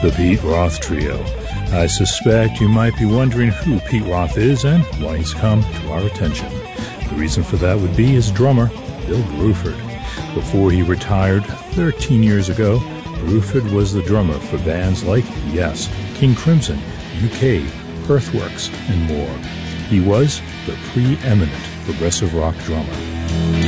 The Pete Roth Trio. I suspect you might be wondering who Pete Roth is and why he's come to our attention. The reason for that would be his drummer, Bill Bruford. Before he retired 13 years ago, Bruford was the drummer for bands like Yes, King Crimson, UK, Earthworks, and more. He was the preeminent progressive rock drummer.